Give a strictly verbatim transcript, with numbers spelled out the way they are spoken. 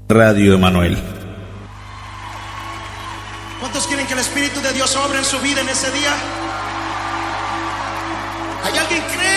Radio Emanuel. ¿Cuántos quieren que el Espíritu de Dios obre en su vida en ese día? ¿Hay alguien que cree?